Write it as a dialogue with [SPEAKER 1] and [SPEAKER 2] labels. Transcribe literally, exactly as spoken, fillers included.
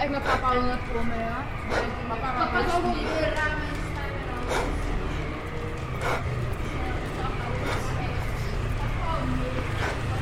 [SPEAKER 1] met papa aan het prommen, ja. Papa gaat